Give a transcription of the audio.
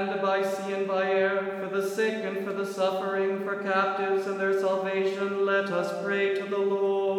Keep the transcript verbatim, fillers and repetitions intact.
And by sea and by air, for the sick and for the suffering, for captives and their salvation, let us pray to the Lord.